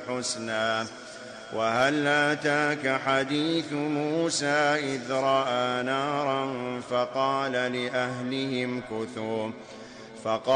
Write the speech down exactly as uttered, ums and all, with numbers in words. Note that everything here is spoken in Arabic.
الحسنى. وهل أتاك حديث موسى إذ رأى نارا فقال لأهلهم كثوا